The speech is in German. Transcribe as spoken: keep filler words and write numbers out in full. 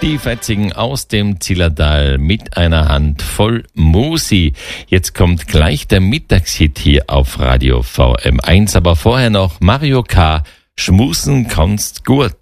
Die Fetzigen aus dem Zillertal mit einer Hand voll Musi. Jetzt kommt gleich der Mittagshit hier auf Radio V M eins, aber vorher noch Mario K. Schmusen kannst gut.